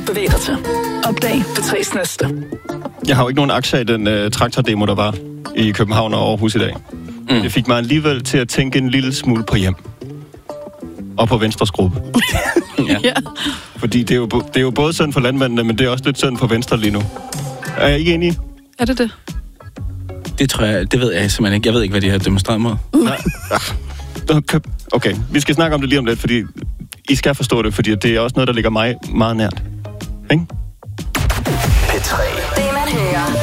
Bevæg dig til. Opdag P3's næste. Jeg har jo ikke nogen aktier i den traktordemo, der var i København og Aarhus i dag. Det fik mig alligevel til at tænke en lille smule på hjem. Og på Venstres gruppe. Ja. Fordi det er jo både synd for landmændene, men det er også lidt synd for Venstre lige nu. Er jeg ikke enig? Er det det? Det tror jeg, det ved jeg simpelthen ikke. Jeg ved ikke, hvad de har demonstreret mod. Nej. Okay, vi skal snakke om det lige om lidt, fordi I skal forstå det, fordi det er også noget, der ligger mig meget nært. Ikke? P3. Det man hører.